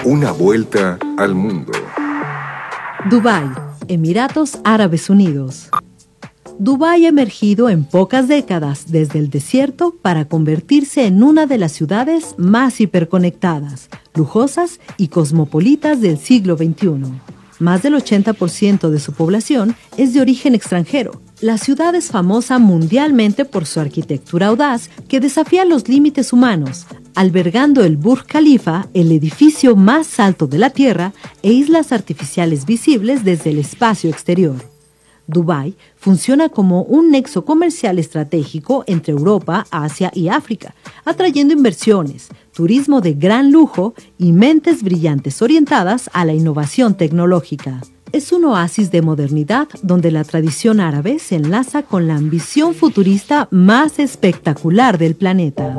Una vuelta al mundo. Dubái, Emiratos Árabes Unidos. Dubái ha emergido en pocas décadas desde el desierto para convertirse en una de las ciudades más hiperconectadas, lujosas y cosmopolitas del siglo XXI. Más del 80% de su población es de origen extranjero. La ciudad es famosa mundialmente por su arquitectura audaz que desafía los límites humanos, albergando el Burj Khalifa, el edificio más alto de la Tierra, e islas artificiales visibles desde el espacio exterior. Dubái funciona como un nexo comercial estratégico entre Europa, Asia y África, atrayendo inversiones, turismo de gran lujo y mentes brillantes orientadas a la innovación tecnológica. Es un oasis de modernidad donde la tradición árabe se enlaza con la ambición futurista más espectacular del planeta.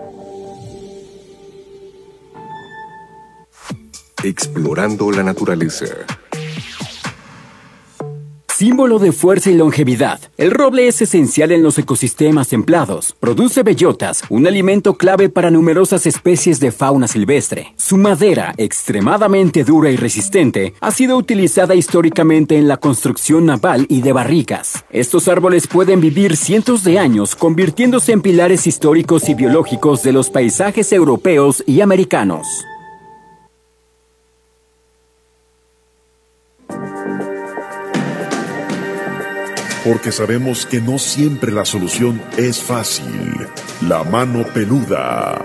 Explorando la naturaleza. Símbolo de fuerza y longevidad, el roble es esencial en los ecosistemas templados. Produce bellotas, un alimento clave para numerosas especies de fauna silvestre. Su madera, extremadamente dura y resistente, ha sido utilizada históricamente en la construcción naval y de barricas. Estos árboles pueden vivir cientos de años, convirtiéndose en pilares históricos y biológicos de los paisajes europeos y americanos. Porque sabemos que no siempre la solución es fácil. La mano peluda.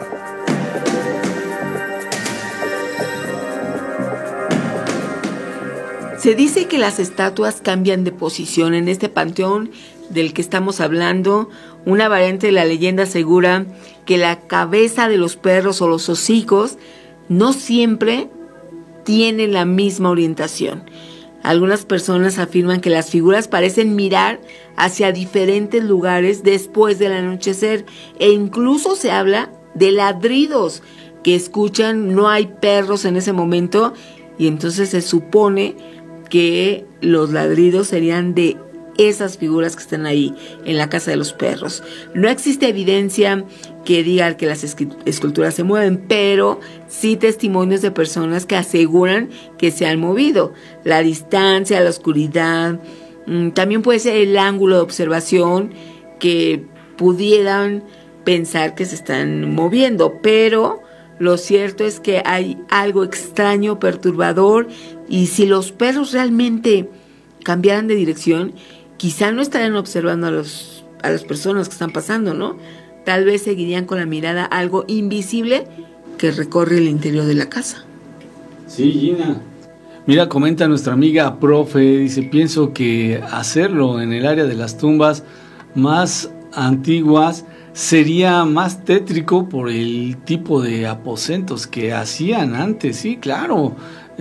Se dice que las estatuas cambian de posición. En este panteón del que estamos hablando, una variante de la leyenda asegura que la cabeza de los perros o los hocicos no siempre tiene la misma orientación. Algunas personas afirman que las figuras parecen mirar hacia diferentes lugares después del anochecer, e incluso se habla de ladridos que escuchan. No hay perros en ese momento y entonces se supone que los ladridos serían de esas figuras que están ahí en la casa de los perros. No existe evidencia que diga que las esculturas se mueven, pero sí testimonios de personas que aseguran que se han movido. La distancia, la oscuridad, también puede ser el ángulo de observación que pudieran pensar que se están moviendo, pero lo cierto es que hay algo extraño, perturbador, y si los perros realmente cambiaran de dirección, quizá no estarían observando a las personas que están pasando, ¿no? Tal vez seguirían con la mirada algo invisible que recorre el interior de la casa. Sí, Gina. Mira, comenta nuestra amiga profe, dice, pienso que hacerlo en el área de las tumbas más antiguas sería más tétrico por el tipo de aposentos que hacían antes. Sí, claro,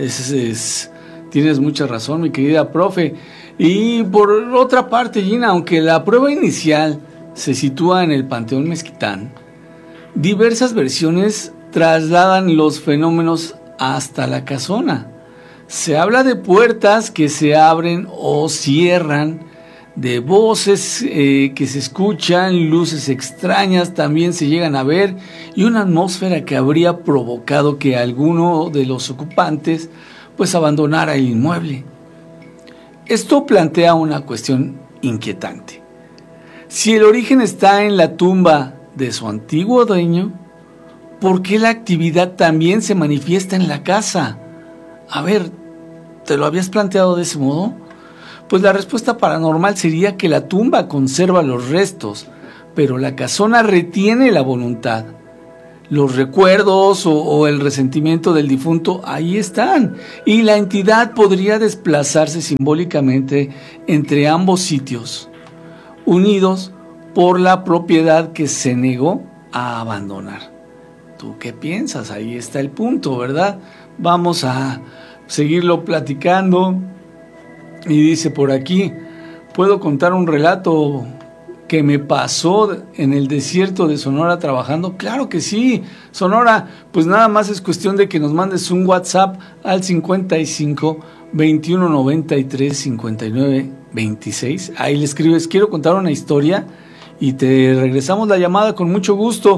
tienes mucha razón, mi querida profe. Y por otra parte, Gina, aunque la prueba inicial se sitúa en el Panteón Mezquitán, diversas versiones trasladan los fenómenos hasta la casona. Se habla de puertas que se abren o cierran, de voces que se escuchan, luces extrañas también se llegan a ver, y una atmósfera que habría provocado que alguno de los ocupantes pues abandonara el inmueble. Esto plantea una cuestión inquietante. Si el origen está en la tumba de su antiguo dueño, ¿por qué la actividad también se manifiesta en la casa? A ver, ¿te lo habías planteado de ese modo? Pues la respuesta paranormal sería que la tumba conserva los restos, pero la casona retiene la voluntad. Los recuerdos o el resentimiento del difunto ahí están, y la entidad podría desplazarse simbólicamente entre ambos sitios, unidos por la propiedad que se negó a abandonar. ¿Tú qué piensas? Ahí está el punto, ¿verdad? Vamos a seguirlo platicando. Y dice por aquí, ¿puedo contar un relato que me pasó en el desierto de Sonora trabajando? Claro que sí, Sonora, pues nada más es cuestión de que nos mandes un WhatsApp al 55 21 93 59 26. Ahí le escribes, quiero contar una historia, y te regresamos la llamada con mucho gusto.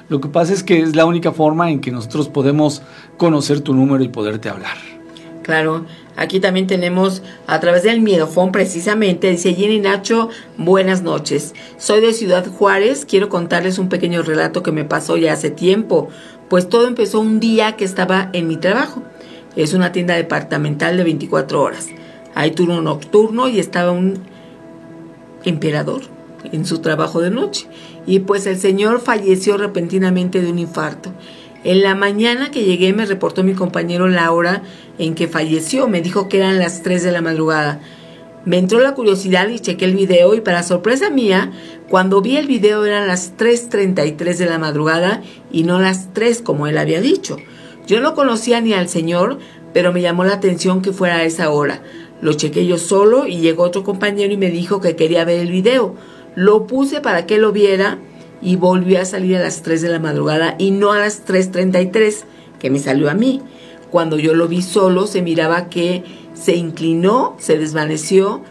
Lo que pasa es que es la única forma en que nosotros podemos conocer tu número y poderte hablar. Claro, aquí también tenemos a través del Miedofón precisamente, dice Jenny Nacho, buenas noches. Soy de Ciudad Juárez, quiero contarles un pequeño relato que me pasó ya hace tiempo, pues todo empezó un día que estaba en mi trabajo. Es una tienda departamental de 24 horas. Hay turno nocturno y estaba un emperador en su trabajo de noche. Y pues el señor falleció repentinamente de un infarto. En la mañana que llegué me reportó mi compañero la hora en que falleció. Me dijo que eran las 3 de la madrugada. Me entró la curiosidad y chequé el video y para sorpresa mía, cuando vi el video eran las 3:33 de la madrugada y no las 3 como él había dicho. Yo no conocía ni al señor, pero me llamó la atención que fuera a esa hora. Lo chequé yo solo y llegó otro compañero y me dijo que quería ver el video. Lo puse para que lo viera y volvió a salir a las 3 de la madrugada y no a las 3:33 que me salió a mí. Cuando yo lo vi solo se miraba que se inclinó, se desvaneció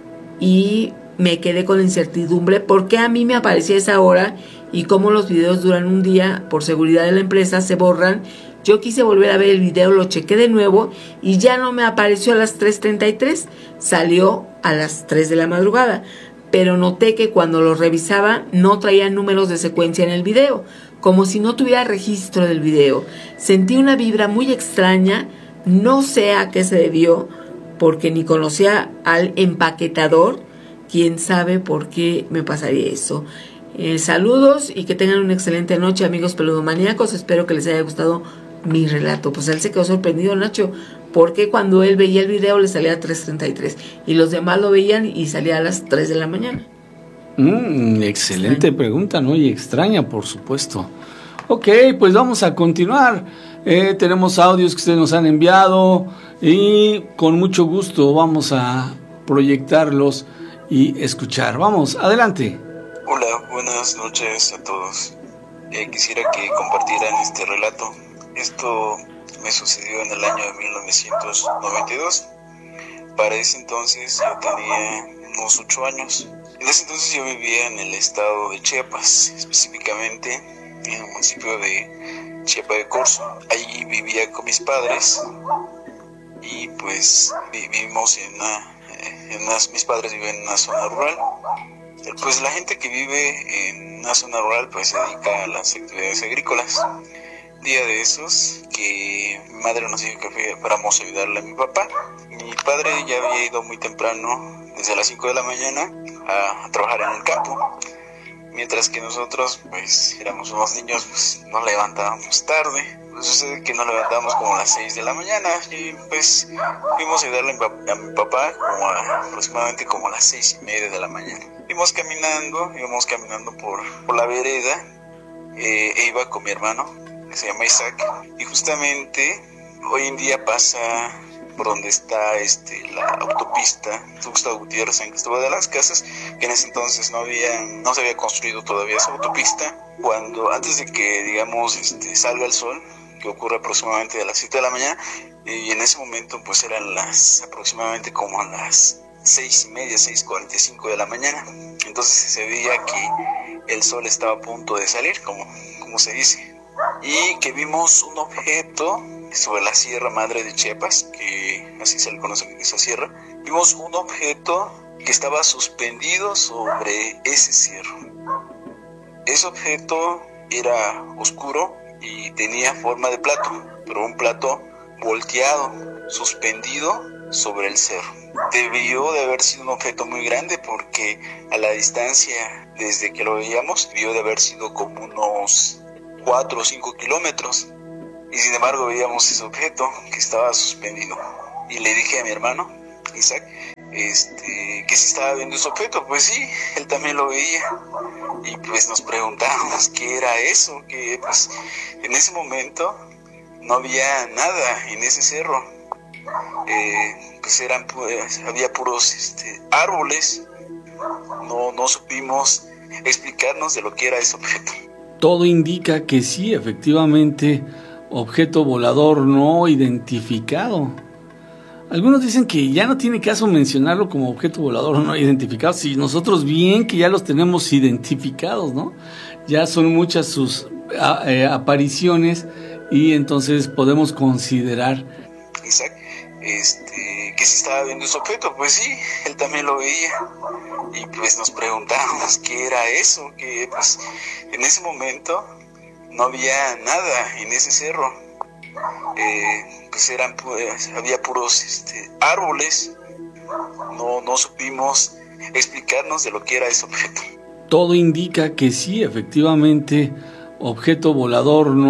y me quedé con la incertidumbre por qué a mí me aparecía esa hora y cómo los videos duran un día, por seguridad de la empresa se borran. Yo quise volver a ver el video, lo chequé de nuevo y ya no me apareció a las 3:33, salió a las 3 de la madrugada. Pero noté que cuando lo revisaba no traía números de secuencia en el video, como si no tuviera registro del video. Sentí una vibra muy extraña, no sé a qué se debió, porque ni conocía al empaquetador, quién sabe por qué me pasaría eso. Saludos y que tengan una excelente noche, amigos peludomaníacos, espero que les haya gustado mi relato. Pues él se quedó sorprendido, Nacho, porque cuando él veía el video le salía a 3:33 y los demás lo veían y salía a las 3 de la mañana. Excelente pregunta, ¿no? Y extraña, por supuesto. Ok, pues vamos a continuar. Tenemos audios que ustedes nos han enviado y con mucho gusto vamos a proyectarlos y escuchar. Vamos, adelante. Hola, buenas noches a todos. Quisiera que compartieran este relato. Esto me sucedió en el año de 1992. Para ese entonces yo tenía unos 8 años. En ese entonces yo vivía en el estado de Chiapas, específicamente en el municipio de Chiapa de Corzo. Allí vivía con mis padres y pues vivimos mis padres viven en una zona rural. Pues la gente que vive en una zona rural pues se dedica a las actividades agrícolas. Día de esos que mi madre nos dijo que fuéramos a ayudarle a mi papá. Mi padre ya había ido muy temprano, desde las 5 de la mañana, a trabajar en el campo. Mientras que nosotros, pues, éramos unos niños, pues, nos levantábamos tarde. Pues sucede que nos levantábamos como a las 6 de la mañana y, pues, fuimos a ayudarle a mi papá aproximadamente como a las 6:30 de la mañana. Íbamos caminando por la vereda e iba con mi hermano, que se llama Isaac, y justamente hoy en día pasa por donde está la autopista Tuxtla Gutiérrez en Cristóbal de las Casas, que en ese entonces no se había construido todavía esa autopista. Antes de que digamos salga el sol, que ocurre aproximadamente de las 7 de la mañana, y en ese momento pues eran aproximadamente como a las 6:30, 6:45 de la mañana. Entonces se veía que el sol estaba a punto de salir, como se dice, y que vimos un objeto sobre la Sierra Madre de Chiapas, que así se le conoce esa sierra. Vimos un objeto que estaba suspendido sobre ese cerro. Ese objeto era oscuro y tenía forma de plato, pero un plato volteado, suspendido sobre el cerro. Debió de haber sido un objeto muy grande porque a la distancia desde que lo veíamos debió de haber sido como unos 4 o 5 kilómetros. Y sin embargo veíamos ese objeto que estaba suspendido. Y le dije a mi hermano, Isaac, que si estaba viendo ese objeto. Pues sí, él también lo veía. Y pues nos preguntábamos qué era eso, que pues en ese momento no había nada en ese cerro. Había puros árboles. No supimos explicarnos de lo que era ese objeto. Todo indica que sí, efectivamente, objeto volador no identificado. Algunos dicen que ya no tiene caso mencionarlo como objeto volador no identificado, si nosotros bien que ya los tenemos identificados, ¿no? Ya son muchas sus apariciones y entonces podemos considerar. Isaac, que si estaba viendo ese objeto, pues sí, él también lo veía. Y pues nos preguntábamos qué era eso, que pues en ese momento no había nada en ese cerro. Pues había puros árboles. No supimos explicarnos de lo que era ese objeto. Todo indica que sí, efectivamente, objeto volador no